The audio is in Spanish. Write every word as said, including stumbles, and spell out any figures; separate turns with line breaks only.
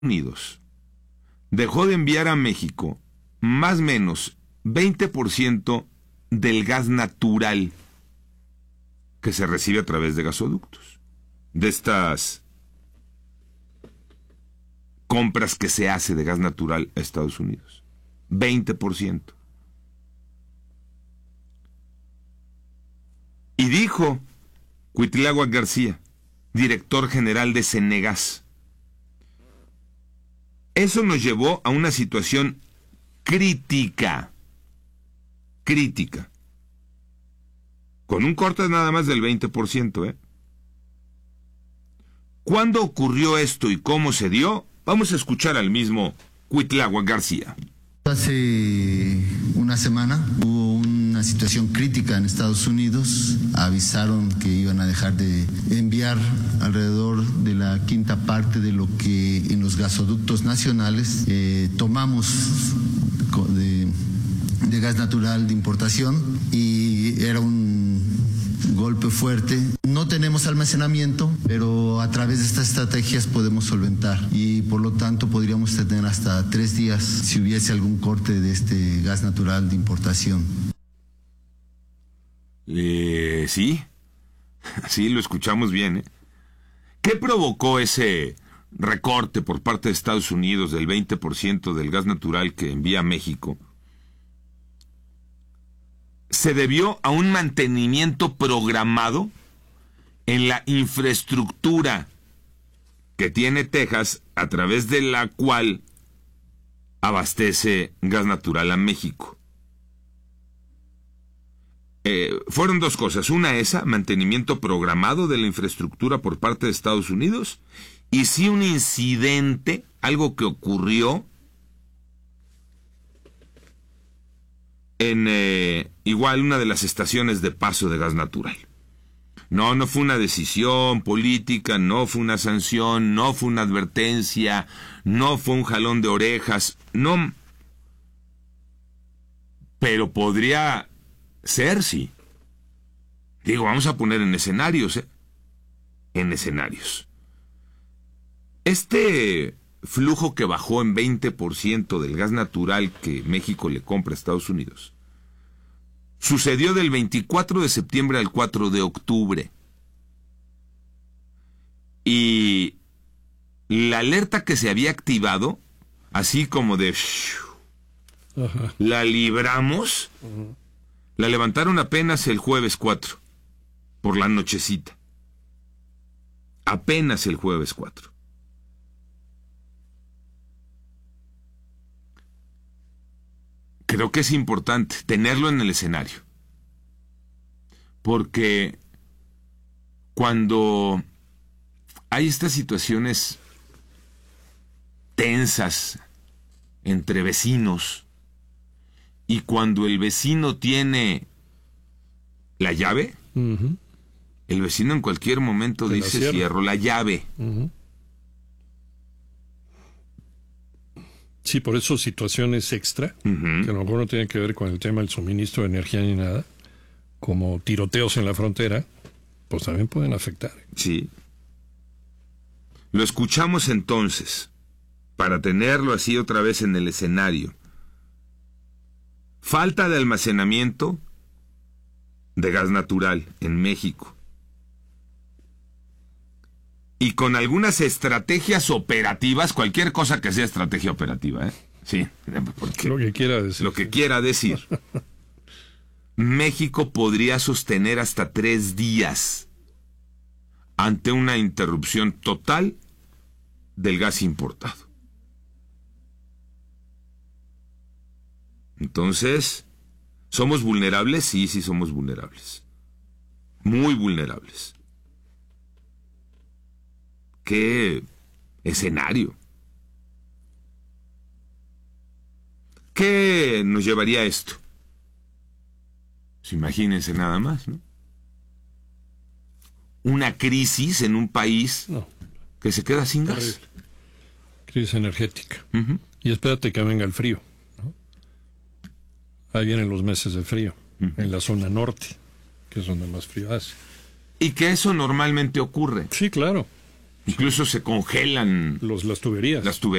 Unidos dejó de enviar a México más o menos veinte por ciento del gas natural que se recibe a través de gasoductos, de estas compras que se hace de gas natural a Estados Unidos. veinte por ciento. Y dijo Cuitláhuac García, director general de Cenegas, eso nos llevó a una situación crítica, crítica, con un corte nada más del veinte por ciento, ¿eh? ¿Cuándo ocurrió esto y cómo se dio? Vamos a escuchar al mismo Cuitláhuac García.
Hace una semana hubo una situación crítica en Estados Unidos. Avisaron que iban a dejar de enviar alrededor de la quinta parte de lo que en los gasoductos nacionales eh, tomamos de, de gas natural de importación, y era un golpe fuerte. No tenemos almacenamiento, pero a través de estas estrategias podemos solventar, y por lo tanto podríamos tener hasta tres días si hubiese algún corte de este gas natural de importación.
Eh, sí, sí, lo escuchamos bien, ¿eh? ¿Qué provocó ese recorte por parte de Estados Unidos del veinte por ciento del gas natural que envía a México? Se debió a un mantenimiento programado en la infraestructura que tiene Texas, a través de la cual abastece gas natural a México. Eh, fueron dos cosas. Una, esa, mantenimiento programado de la infraestructura por parte de Estados Unidos, y sí un incidente, algo que ocurrió en eh, igual una de las estaciones de paso de gas natural. No, no fue una decisión política, no fue una sanción, no fue una advertencia, no fue un jalón de orejas, no. Pero podría ser, sí. Digo, vamos a poner en escenarios, ¿eh? En escenarios. Este flujo que bajó en veinte por ciento del gas natural que México le compra a Estados Unidos sucedió del veinticuatro de septiembre al cuatro de octubre. Y la alerta que se había activado, así como de Ajá. la libramos, uh-huh. la levantaron apenas el jueves cuatro, por la nochecita. Apenas el jueves cuatro. Creo que es importante tenerlo en el escenario, porque cuando hay estas situaciones tensas entre vecinos, y cuando el vecino tiene la llave, uh-huh. el vecino en cualquier momento Te dice la cierro la llave.
Uh-huh. Sí, por eso situaciones extra, uh-huh. que a lo mejor no tienen que ver con el tema del suministro de energía ni nada, como tiroteos en la frontera, pues también pueden afectar.
Sí. Lo escuchamos entonces, para tenerlo así otra vez en el escenario. Falta de almacenamiento de gas natural en México. Y con algunas estrategias operativas, cualquier cosa que sea estrategia operativa, ¿eh? Sí, porque
lo que quiera decir.
Lo que quiera decir. México podría sostener hasta tres días ante una interrupción total del gas importado. Entonces, ¿somos vulnerables? Sí, sí somos vulnerables. Muy vulnerables. ¿Qué escenario? ¿Qué nos llevaría a esto? Pues imagínense nada más, ¿no? Una crisis en un país no. que se queda sin gas.
Crisis energética.
Uh-huh.
Y espérate que venga el frío, ¿no? Ahí vienen los meses de frío, uh-huh. en la zona norte, que es donde más frío hace.
Y que eso normalmente ocurre.
Sí, claro.
Incluso se congelan
Los, las tuberías.
las tuberías.